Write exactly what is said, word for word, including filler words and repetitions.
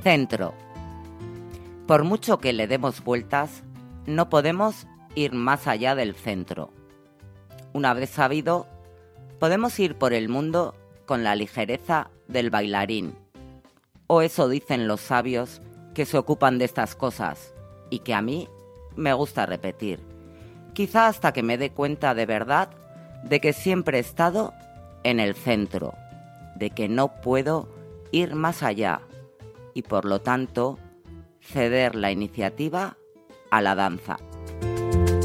Centro. Por mucho que le demos vueltas, no podemos ir más allá del centro. Una vez sabido, podemos ir por el mundo con la ligereza del bailarín. O eso dicen los sabios que se ocupan de estas cosas y que a mí me gusta repetir. Quizá hasta que me dé cuenta de verdad de que siempre he estado en el centro, de que no puedo ir más allá y por lo tanto ceder la iniciativa a la danza.